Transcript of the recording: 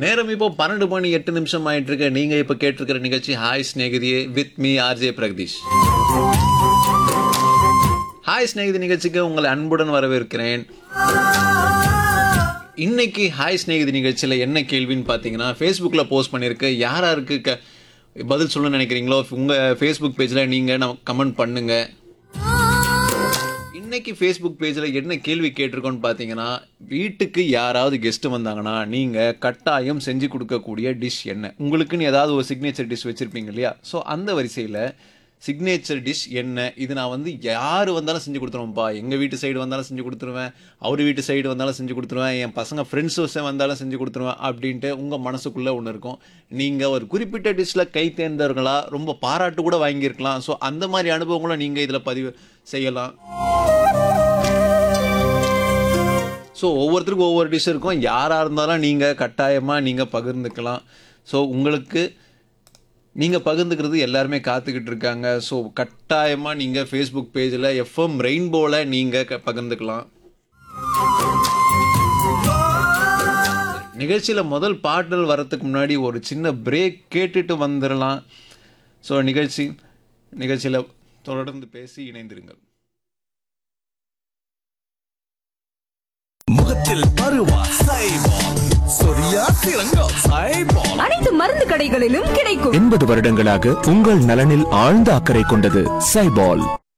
நேரம் இப்போ 12:08 ஆயிட்டு இருக்கு. நீங்க இப்ப கேட்டிருக்கிற நிகழ்ச்சி hi ஸ்நேகிதியே with me RJ Pragadeesh. Hi Snehithi நிகழ்ச்சிக்கு உங்களை அன்புடன் வரவேற்கிறேன். இன்னைக்கு ஹாய் ஸ்நேகிதி நிகழ்ச்சியில் என்ன கேள்வின்னு பார்த்தீங்கன்னா, ஃபேஸ்புக்கில் போஸ்ட் பண்ணியிருக்கு. யாருக்கு பதில் சொல்லணும்னு நினைக்கிறீங்களோ உங்கள் ஃபேஸ்புக் பேஜில் நீங்கள் கமெண்ட் பண்ணுங்கள். இன்னைக்கு ஃபேஸ்புக் பேஜில் என்ன கேள்வி கேட்டிருக்கோன்னு பார்த்தீங்கன்னா, வீட்டுக்கு யாராவது கெஸ்ட்டு வந்தாங்கன்னா நீங்கள் கட்டாயம் செஞ்சு கொடுக்கக்கூடிய டிஷ் என்ன? உங்களுக்குன்னு ஏதாவது ஒரு சிக்னேச்சர் டிஷ் வச்சுருப்பீங்க இல்லையா? ஸோ அந்த வரிசையில் சிக்னேச்சர் டிஷ் என்ன? இது நான் யார் வந்தாலும் செஞ்சு கொடுத்துருவேன்ப்பா. எங்கள் வீட்டு சைடு வந்தாலும் செஞ்சு கொடுத்துருவேன், அவர் வீட்டு சைடு வந்தாலும் செஞ்சு கொடுத்துருவேன், என் பசங்க ஃப்ரெண்ட்ஸ் வந்தாலும் செஞ்சு கொடுத்துருவேன் அப்படின்ட்டு உங்கள் மனசுக்குள்ளே ஒன்று இருக்கும். நீங்கள் ஒரு குறிப்பிட்ட டிஷ்ஷில் கை தேர்ந்தவர்களா, ரொம்ப பாராட்டு கூட வாங்கியிருக்கலாம். ஸோ அந்த மாதிரி அனுபவங்களை நீங்கள் இதில் பதிவு செய்யலாம். ஸோ ஒவ்வொருத்தருக்கும் ஒவ்வொரு டிஷ் இருக்கும். யாராக இருந்தாலும் நீங்கள் கட்டாயமாக நீங்கள் பகிர்ந்துக்கலாம். ஸோ உங்களுக்கு நீங்கள் பகிர்ந்துக்கிறது எல்லாருமே காத்துக்கிட்டு இருக்காங்க. ஸோ கட்டாயமாக நீங்கள் ஃபேஸ்புக் பேஜில் எஃப்எம் ரெயின்போவில் நீங்கள் பகிர்ந்துக்கலாம். நிகழ்ச்சியில் முதல் பாடல் வரத்துக்கு முன்னாடி ஒரு சின்ன பிரேக் கேட்டுட்டு வந்துடலாம். ஸோ நிகழ்ச்சியில் தொடர்ந்து பேசி இணைந்திருங்கள். முகத்தில் பருவா சைபால், சொரியா சிறங்கா சைபால். அனைத்து மருந்து கடைகளிலும் கிடைக்கும். 80 வருடங்களாக உங்கள் நலனில் ஆழ்ந்த அக்கறை கொண்டது சைபால்.